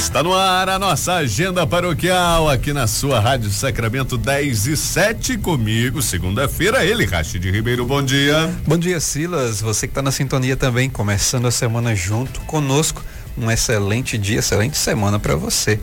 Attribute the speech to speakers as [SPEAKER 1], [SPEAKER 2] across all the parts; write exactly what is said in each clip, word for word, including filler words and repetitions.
[SPEAKER 1] Está no ar a nossa agenda paroquial aqui na sua Rádio Sacramento dez e sete comigo, segunda-feira, ele, Rachid Ribeiro, bom dia.
[SPEAKER 2] Bom dia, Silas, você que está na sintonia também, começando a semana junto conosco, um excelente dia, excelente semana para você.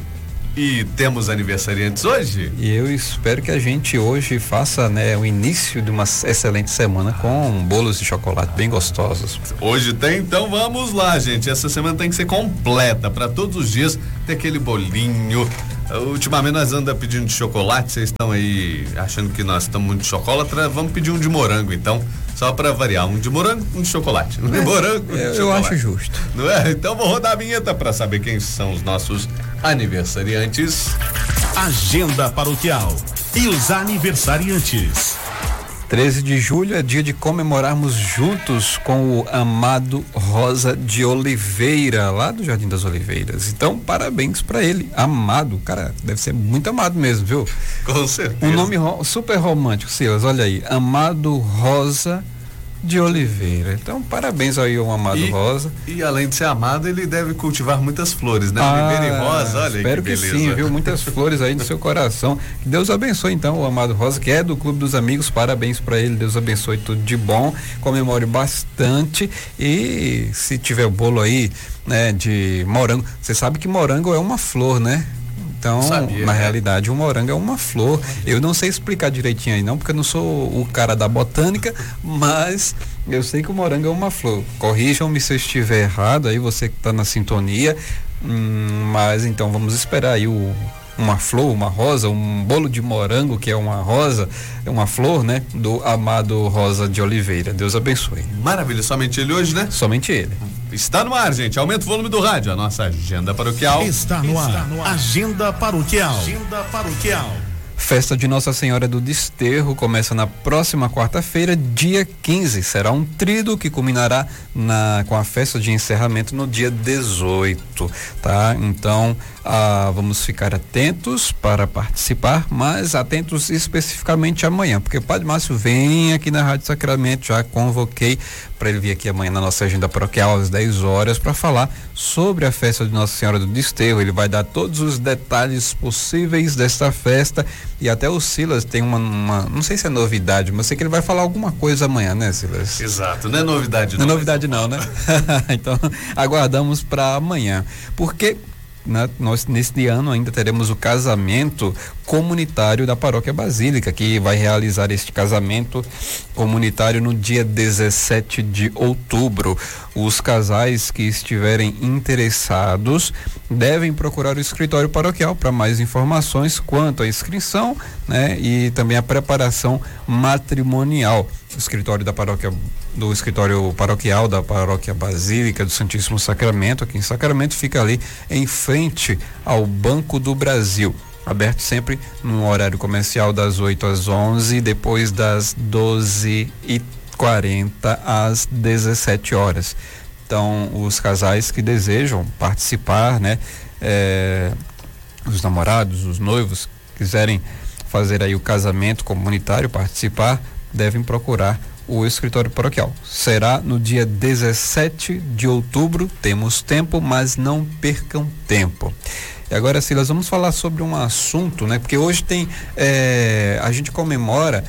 [SPEAKER 1] E temos aniversariantes hoje?
[SPEAKER 2] E eu espero que a gente hoje faça, né, o início de uma excelente semana com bolos de chocolate bem gostosos.
[SPEAKER 1] Hoje tem, então vamos lá, gente. Essa semana tem que ser completa, para todos os dias ter aquele bolinho. Ultimamente nós andamos pedindo de chocolate, vocês estão aí achando que nós estamos muito de chocolate, vamos pedir um de morango então, só para variar, um de morango, um de chocolate. Um de
[SPEAKER 2] é,
[SPEAKER 1] morango, um de
[SPEAKER 2] eu,
[SPEAKER 1] chocolate.
[SPEAKER 2] Eu acho justo.
[SPEAKER 1] Não é? Então vou rodar a vinheta para saber quem são os nossos aniversariantes.
[SPEAKER 3] Agenda paroquial e os aniversariantes.
[SPEAKER 2] treze de julho é dia de comemorarmos juntos com o amado Rosa de Oliveira, lá do Jardim das Oliveiras. Então, parabéns pra ele, amado, cara, deve ser muito amado mesmo, viu?
[SPEAKER 1] Com certeza.
[SPEAKER 2] Um nome ro- super romântico, Silas, olha aí, amado Rosa de Oliveira. Então, parabéns aí ao amado
[SPEAKER 1] e,
[SPEAKER 2] Rosa.
[SPEAKER 1] E além de ser amado, ele deve cultivar muitas flores, né?
[SPEAKER 2] Ah,
[SPEAKER 1] Oliveira e Rosa, olha
[SPEAKER 2] espero
[SPEAKER 1] que
[SPEAKER 2] que
[SPEAKER 1] beleza.
[SPEAKER 2] sim, viu? Muitas flores aí no seu coração. Que Deus abençoe então o amado Rosa, que é do Clube dos Amigos. Parabéns para ele, Deus abençoe tudo de bom. Comemore bastante e se tiver bolo aí, né, de morango. Você sabe que morango é uma flor, né? Então,
[SPEAKER 1] Sabia,
[SPEAKER 2] na
[SPEAKER 1] né?
[SPEAKER 2] realidade, o morango é uma flor. Eu não sei explicar direitinho aí não, porque eu não sou o cara da botânica, mas eu sei que o morango é uma flor. Corrijam-me se eu estiver errado, aí você que está na sintonia, hum, mas então vamos esperar aí o uma flor, uma rosa, um bolo de morango que é uma rosa, é uma flor, né? Do amado Rosa de Oliveira. Deus abençoe.
[SPEAKER 1] Maravilha, somente ele hoje, né?
[SPEAKER 2] Somente ele.
[SPEAKER 1] Está no ar, gente. Aumenta o volume do rádio. A nossa agenda paroquial.
[SPEAKER 3] Está no, Está ar. no ar. Agenda paroquial. Agenda paroquial.
[SPEAKER 2] Festa de Nossa Senhora do Desterro começa na próxima quarta-feira, dia quinze. Será um tríduo que culminará na, com a festa de encerramento no dia dezoito, tá? Então, ah, vamos ficar atentos para participar, mas atentos especificamente amanhã, porque o Padre Márcio vem aqui na Rádio Sacramento, já convoquei para ele vir aqui amanhã na nossa agenda paroquial às dez horas para falar sobre a festa de Nossa Senhora do Desterro. Ele vai dar todos os detalhes possíveis desta festa e até o Silas tem uma, uma, não sei se é novidade, mas sei que ele vai falar alguma coisa amanhã, né, Silas?
[SPEAKER 1] Exato, não é novidade não.
[SPEAKER 2] Não é novidade não, né? Então, aguardamos para amanhã, porque né, nós neste ano ainda teremos o casamento comunitário da Paróquia Basílica, que vai realizar este casamento comunitário no dia dezessete de outubro. Os casais que estiverem interessados devem procurar o escritório paroquial para mais informações quanto à inscrição, né, e também a preparação matrimonial. O escritório da paróquia do escritório paroquial da Paróquia Basílica do Santíssimo Sacramento, aqui em Sacramento, fica ali em frente ao Banco do Brasil, aberto sempre no horário comercial das oito às onze, depois das doze e quarenta às dezessete horas. Então, os casais que desejam participar, né, é, os namorados, os noivos, quiserem fazer aí o casamento comunitário, participar, devem procurar o escritório paroquial. Será no dia dezessete de outubro, temos tempo, mas não percam tempo. E agora, Silas, vamos falar sobre um assunto, né? Porque hoje tem, é, a gente comemora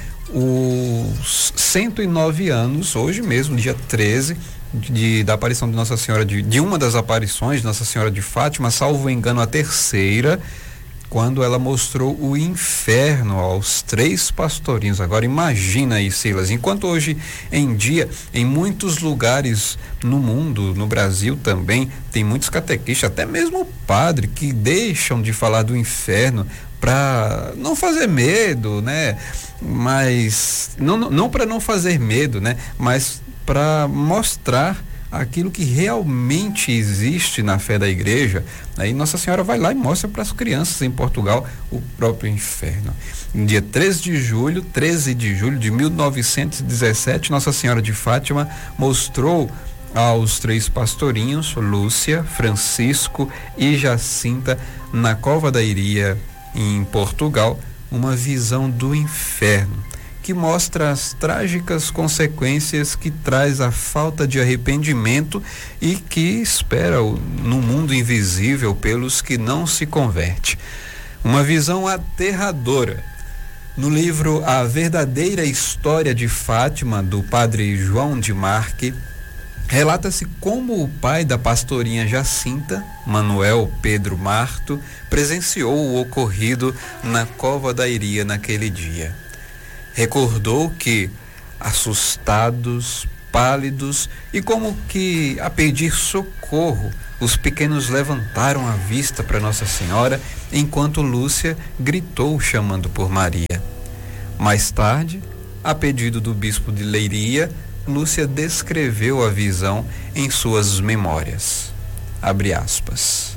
[SPEAKER 2] os cento e nove anos, hoje mesmo, dia treze, de, da aparição de Nossa Senhora, de, de uma das aparições de Nossa Senhora de Fátima, salvo engano, a terceira, quando ela mostrou o inferno aos três pastorinhos. Agora imagina aí, Silas, enquanto hoje em dia, em muitos lugares no mundo, no Brasil também, tem muitos catequistas, até mesmo o padre, que deixam de falar do inferno para não fazer medo, né? Mas não, não para não fazer medo, né? Mas para mostrar aquilo que realmente existe na fé da igreja. Aí Nossa Senhora vai lá e mostra para as crianças em Portugal o próprio inferno. No dia treze de julho, treze de julho de mil novecentos e dezessete, Nossa Senhora de Fátima mostrou aos três pastorinhos, Lúcia, Francisco e Jacinta, na Cova da Iria, em Portugal, uma visão do inferno. que mostra as trágicas consequências que traz a falta de arrependimento e que espera no mundo invisível pelos que não se convertem. Uma visão aterradora. No livro A Verdadeira História de Fátima, do padre João de Marque, relata-se como o pai da pastorinha Jacinta, Manuel Pedro Marto, presenciou o ocorrido na Cova da Iria naquele dia. Recordou que, assustados, pálidos e como que a pedir socorro, os pequenos levantaram a vista para Nossa Senhora, enquanto Lúcia gritou chamando por Maria. Mais tarde, a pedido do bispo de Leiria, Lúcia descreveu a visão em suas memórias. Abre aspas.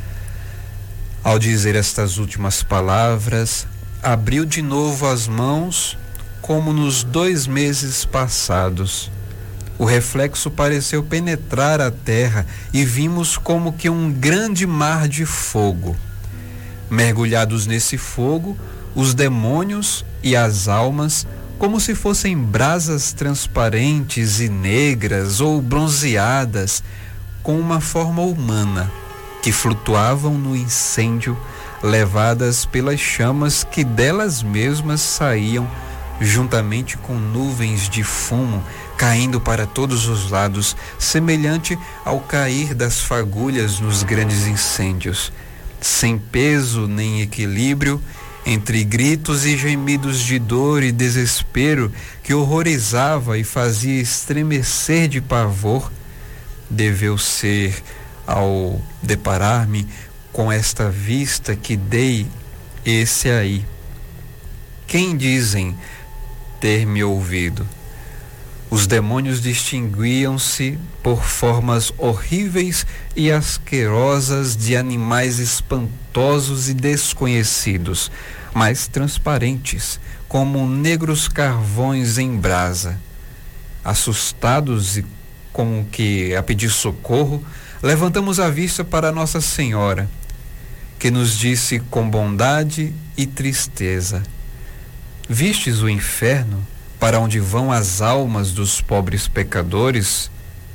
[SPEAKER 2] Ao dizer estas últimas palavras, abriu de novo as mãos, como nos dois meses passados. O reflexo pareceu penetrar a terra e vimos como que um grande mar de fogo. Mergulhados nesse fogo, os demônios e as almas, como se fossem brasas transparentes e negras ou bronzeadas, com uma forma humana, que flutuavam no incêndio, levadas pelas chamas que delas mesmas saíam, juntamente com nuvens de fumo caindo para todos os lados, semelhante ao cair das fagulhas nos grandes incêndios, sem peso nem equilíbrio, entre gritos e gemidos de dor e desespero que horrorizava e fazia estremecer de pavor. Deveu ser, ao deparar-me com esta vista que dei, esse aí. Quem dizem ter me ouvido? Os demônios distinguiam-se por formas horríveis e asquerosas de animais espantosos e desconhecidos, mas transparentes, como negros carvões em brasa. Assustados e como que a pedir socorro, levantamos a vista para Nossa Senhora, que nos disse com bondade e tristeza: vistes o inferno, para onde vão as almas dos pobres pecadores?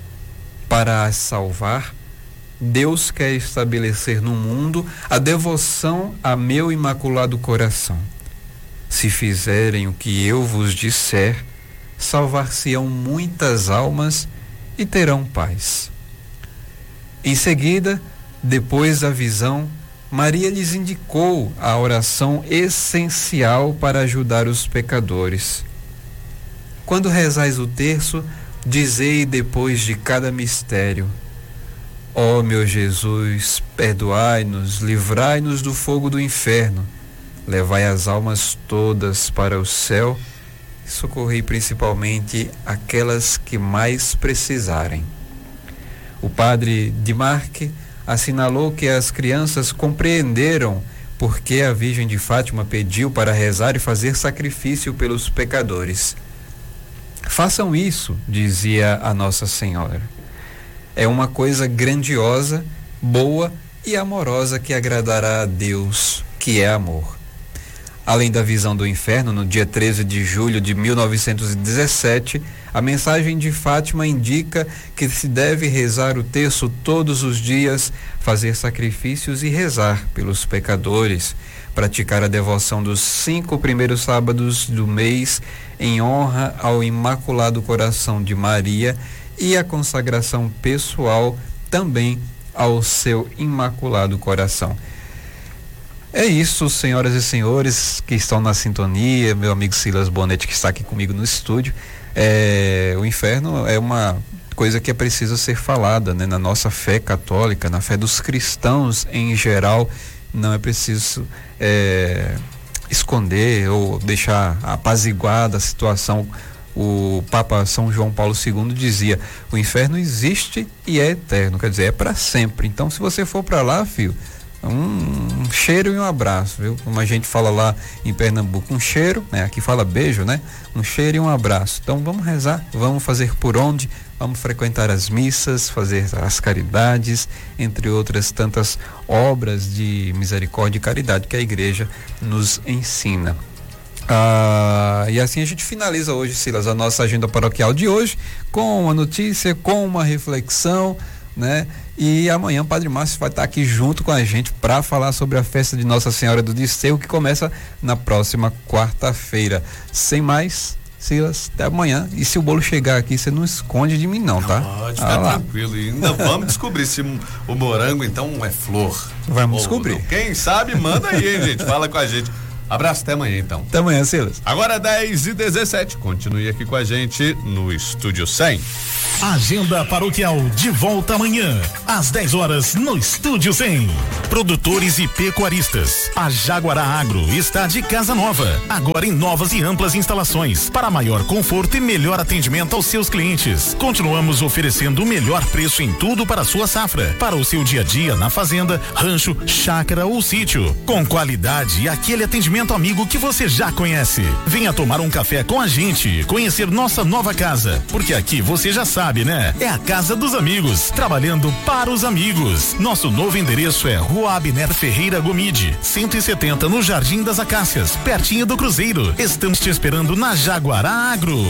[SPEAKER 2] Para as salvar, Deus quer estabelecer no mundo a devoção a meu imaculado coração. Se fizerem o que eu vos disser, salvar-se-ão muitas almas e terão paz. Em seguida, depois da visão, Maria lhes indicou a oração essencial para ajudar os pecadores. Quando rezais o terço, dizei depois de cada mistério: ó meu Jesus, perdoai-nos, livrai-nos do fogo do inferno, levai as almas todas para o céu e socorrei principalmente aquelas que mais precisarem. O padre de Marque assinalou que as crianças compreenderam por que a Virgem de Fátima pediu para rezar e fazer sacrifício pelos pecadores. Façam isso, dizia a Nossa Senhora. É uma coisa grandiosa, boa e amorosa que agradará a Deus, que é amor. Além da visão do inferno, no dia treze de julho de mil novecentos e dezessete, a mensagem de Fátima indica que se deve rezar o terço todos os dias, fazer sacrifícios e rezar pelos pecadores, praticar a devoção dos cinco primeiros sábados do mês em honra ao Imaculado Coração de Maria e a consagração pessoal também ao seu Imaculado Coração. É isso, senhoras e senhores que estão na sintonia, meu amigo Silas Bonetti, que está aqui comigo no estúdio. É, o inferno é uma coisa que é preciso ser falada, né? Na nossa fé católica, na fé dos cristãos em geral, não é preciso é, esconder ou deixar apaziguada a situação. O Papa São João Paulo segundo dizia: o inferno existe e é eterno, quer dizer, é para sempre. Então, se você for para lá, filho, Um, um cheiro e um abraço, viu? Como a gente fala lá em Pernambuco, um cheiro, né? Aqui fala beijo, né? Um cheiro e um abraço. Então vamos rezar, vamos fazer por onde, vamos frequentar as missas, fazer as caridades, entre outras tantas obras de misericórdia e caridade que a igreja nos ensina. Ah, e assim a gente finaliza hoje, Silas, a nossa agenda paroquial de hoje, com uma notícia, com uma reflexão, né? E amanhã o Padre Márcio vai estar aqui junto com a gente para falar sobre a festa de Nossa Senhora do Desterro, que começa na próxima quarta-feira. Sem mais, Silas, até amanhã. E se o bolo chegar aqui, você não esconde de mim não, tá?
[SPEAKER 1] Pode ficar ah, tranquilo. E ainda vamos descobrir se o morango então é flor.
[SPEAKER 2] Vamos descobrir.
[SPEAKER 1] Não. Quem sabe, manda aí, hein, gente. Fala com a gente. Abraço, até amanhã então.
[SPEAKER 2] Até amanhã, Silas.
[SPEAKER 1] Agora dez e dezessete. Continue aqui com a gente no Estúdio cem.
[SPEAKER 3] Agenda paroquial de volta amanhã, às dez horas, no Estúdio cem. Produtores e pecuaristas. A Jaguará Agro está de casa nova, agora em novas e amplas instalações, para maior conforto e melhor atendimento aos seus clientes. Continuamos oferecendo o melhor preço em tudo para a sua safra, para o seu dia a dia na fazenda, rancho, chácara ou sítio, com qualidade e aquele atendimento amigo que você já conhece. Venha tomar um café com a gente, conhecer nossa nova casa, porque aqui você já sabe, né? É a Casa dos Amigos, trabalhando para os amigos. Nosso novo endereço é Rua Abner Ferreira Gomide, cento e setenta, no Jardim das Acácias, pertinho do Cruzeiro. Estamos te esperando na Jaguará Agro.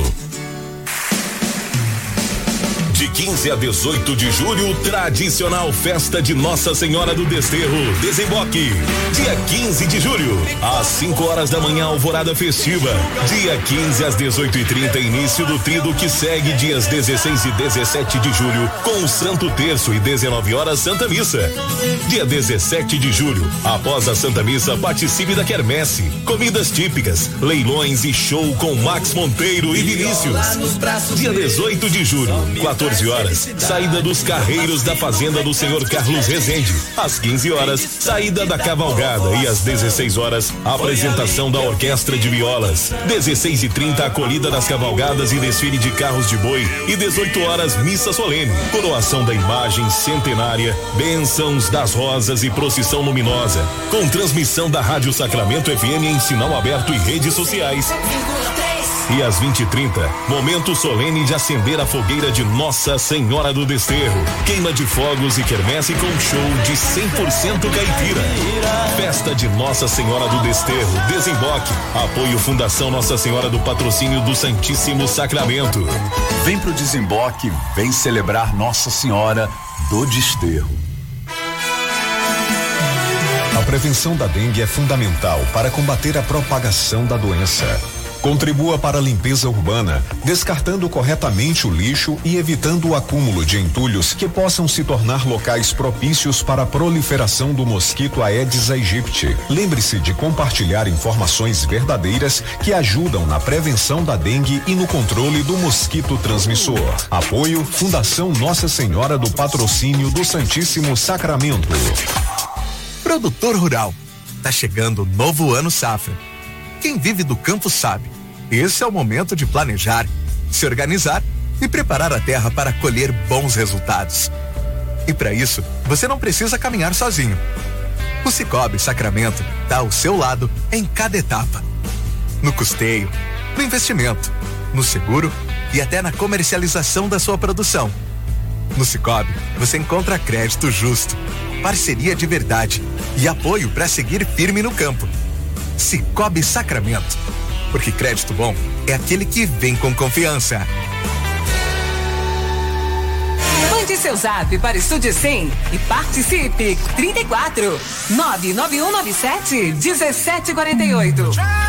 [SPEAKER 4] De quinze a dezoito de julho, tradicional festa de Nossa Senhora do Desterro, Desemboque. Dia quinze de julho, às cinco horas da manhã, alvorada festiva. Dia quinze às dezoito e trinta, início do trido que segue dias dezesseis e dezessete de julho, com o Santo Terço, e dezenove horas, Santa Missa. Dia dezessete de julho, após a Santa Missa, participe da quermesse, comidas típicas, leilões e show com Max Monteiro e Vinícius. Dia dezoito de julho, quatorze horas, saída dos carreiros da fazenda do senhor Carlos Rezende. Às quinze horas, saída da cavalgada, e às dezesseis horas, apresentação da orquestra de violas. dezesseis e trinta, acolhida das cavalgadas e desfile de carros de boi, e dezoito horas, missa solene, coroação da imagem centenária, bênçãos das rosas e procissão luminosa, com transmissão da Rádio Sacramento F M em sinal aberto e redes sociais. E às vinte e trinta, momento solene de acender a fogueira de Nossa Senhora do Desterro. Queima de fogos e quermesse com show de cem por cento caipira. Festa de Nossa Senhora do Desterro, Desemboque. Apoio Fundação Nossa Senhora do Patrocínio do Santíssimo Sacramento.
[SPEAKER 5] Vem pro Desemboque, vem celebrar Nossa Senhora do Desterro.
[SPEAKER 6] A prevenção da dengue é fundamental para combater a propagação da doença. Contribua para a limpeza urbana, descartando corretamente o lixo e evitando o acúmulo de entulhos que possam se tornar locais propícios para a proliferação do mosquito Aedes aegypti. Lembre-se de compartilhar informações verdadeiras que ajudam na prevenção da dengue e no controle do mosquito transmissor. Apoio Fundação Nossa Senhora do Patrocínio do Santíssimo Sacramento.
[SPEAKER 7] Produtor rural, tá chegando o novo ano safra. Quem vive do campo sabe, esse é o momento de planejar, se organizar e preparar a terra para colher bons resultados. E para isso, você não precisa caminhar sozinho. O Cicobi Sacramento está ao seu lado em cada etapa. No custeio, no investimento, no seguro e até na comercialização da sua produção. No Cicobi, você encontra crédito justo, parceria de verdade e apoio para seguir firme no campo. Cicobi Sacramento, porque crédito bom é aquele que vem com confiança.
[SPEAKER 8] Mande seu zap para Estúdio cem e participe. trinta e quatro, nove nove um nove sete, dezessete quarenta e oito.